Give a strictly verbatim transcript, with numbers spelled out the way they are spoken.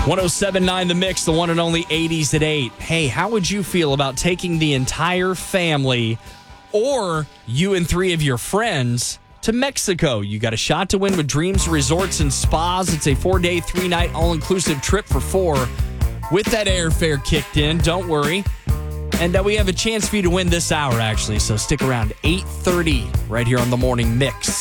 one oh seven point nine The Mix, the one and only eighties at eight. Hey, how would you feel about taking the entire family or you and three of your friends to Mexico? You got a shot to win with Dreams Resorts and Spas. It's a four-day, three-night, all-inclusive trip for four with that airfare kicked in. Don't worry. And uh, we have a chance for you to win this hour, actually. So stick around. eight thirty right here on the Morning Mix.